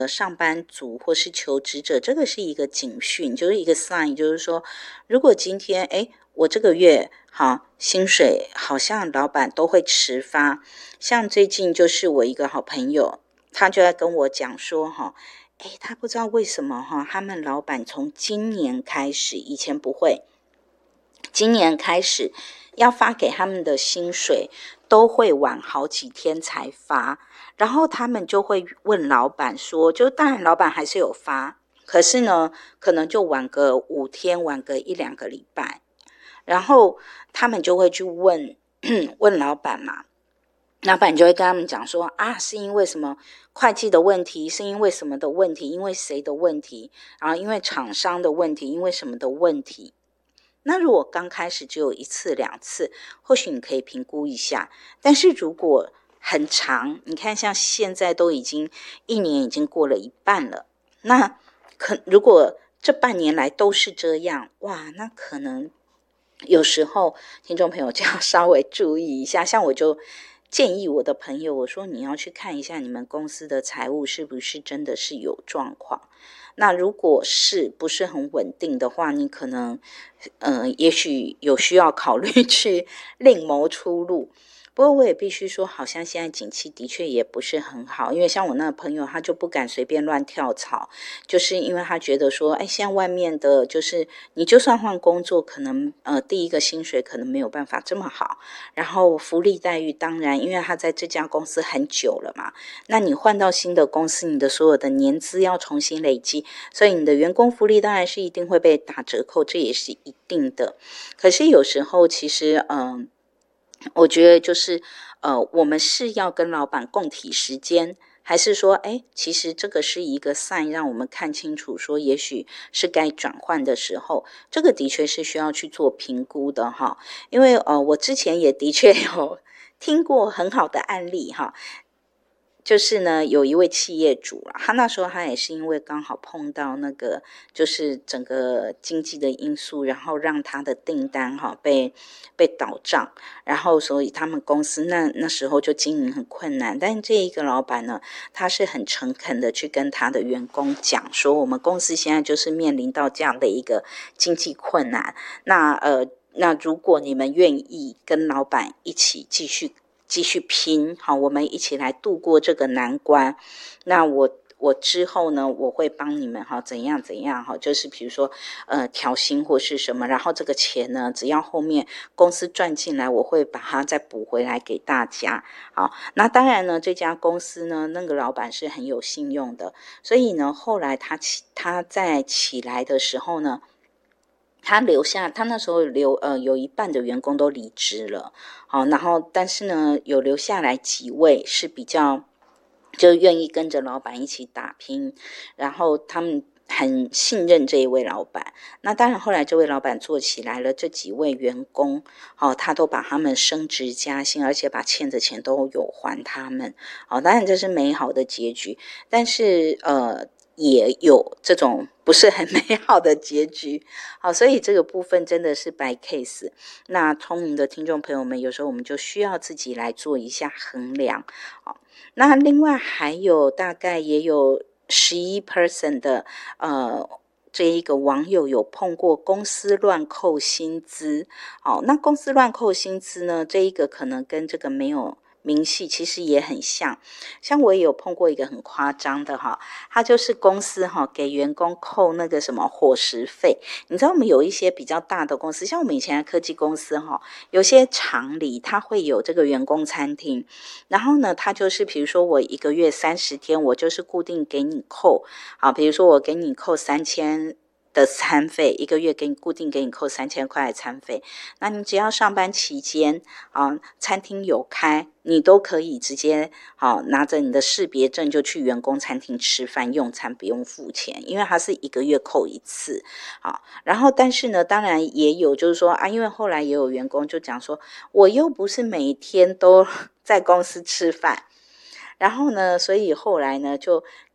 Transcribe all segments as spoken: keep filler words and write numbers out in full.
上班族或是求职者，这个是一个警讯，就是一个 sign， 就是说如果今天诶我这个月好薪水好像老板都会迟发，像最近就是我一个好朋友，他就在跟我讲说哈，诶他不知道为什么哈，他们老板从今年开始，以前不会，今年开始要发给他们的薪水都会晚好几天才发，然后他们就会问老板说，就当然老板还是有发，可是呢可能就晚个五天，晚个一两个礼拜，然后他们就会去问问老板嘛，老板就会跟他们讲说啊，是因为什么会计的问题，是因为什么的问题，因为谁的问题，然后因为厂商的问题，因为什么的问题。那如果刚开始只有一次两次，或许你可以评估一下，但是如果很长，你看像现在都已经一年已经过了一半了，那可如果这半年来都是这样，哇，那可能有时候听众朋友就要稍微注意一下。像我就建议我的朋友，我说你要去看一下你们公司的财务是不是真的是有状况，那如果是不是很稳定的话，你可能呃，也许有需要考虑去另谋出路。不过我也必须说，好像现在景气的确也不是很好，因为像我那个朋友，他就不敢随便乱跳槽，就是因为他觉得说，哎，现在外面的就是你就算换工作，可能呃第一个薪水可能没有办法这么好，然后福利待遇当然，因为他在这家公司很久了嘛，那你换到新的公司，你的所有的年资要重新累积，所以你的员工福利当然是一定会被打折扣，这也是一定的。可是有时候其实嗯、呃我觉得就是呃，我们是要跟老板共体时间，还是说哎，其实这个是一个 sign 让我们看清楚说也许是该转换的时候，这个的确是需要去做评估的哈。因为呃，我之前也的确有听过很好的案例哈，就是呢有一位企业主啦，他那时候他也是因为刚好碰到那个就是整个经济的因素，然后让他的订单哈被被倒账，然后所以他们公司那那时候就经营很困难。但这一个老板呢，他是很诚恳的去跟他的员工讲说，我们公司现在就是面临到这样的一个经济困难，那呃那如果你们愿意跟老板一起继续继续拼，好，我们一起来度过这个难关。那我我之后呢，我会帮你们哈，怎样怎样哈，就是比如说呃调薪或是什么，然后这个钱呢，只要后面公司赚进来，我会把它再补回来给大家。好，那当然呢，这家公司呢，那个老板是很有信用的，所以呢，后来他起他在起来的时候呢。他留下，他那时候留呃有一半的员工都离职了，好，然后但是呢有留下来几位是比较就愿意跟着老板一起打拼，然后他们很信任这一位老板。那当然后来这位老板做起来了，这几位员工哦，他都把他们升职加薪，而且把欠的钱都有还他们。好，当然这是美好的结局，但是呃也有这种不是很美好的结局。好，所以这个部分真的是 by case。那聪明的听众朋友们，有时候我们就需要自己来做一下衡量。好，那另外还有大概也有百分之十一 的呃。这一个网友有碰过公司乱扣薪资，哦，那公司乱扣薪资呢？这一个可能跟这个没有明细其实也很像，像我也有碰过一个很夸张的哈，他就是公司哈给员工扣那个什么伙食费，你知道我们有一些比较大的公司，像我们以前的科技公司哈，有些厂里它会有这个员工餐厅，然后呢，它就是比如说我一个月三十天，我就是固定给你扣，啊，比如说我给你扣三千。的餐费一个月给你固定给你扣三千块的餐费，那你只要上班期间啊，餐厅有开，你都可以直接好拿着你的识别证就去员工餐厅吃饭用餐，不用付钱，因为它是一个月扣一次。好，然后但是呢，当然也有就是说啊，因为后来也有员工就讲说，我又不是每天都在公司吃饭，然后呢，所以后来呢就。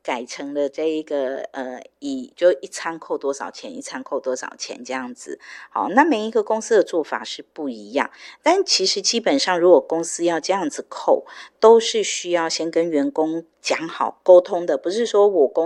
改成了这一个呃，以就一餐扣多少钱，一餐扣多少钱这样子。好，那每一个公司的做法是不一样，但其实基本上如果公司要这样子扣，都是需要先跟员工讲好沟通的，不是说我公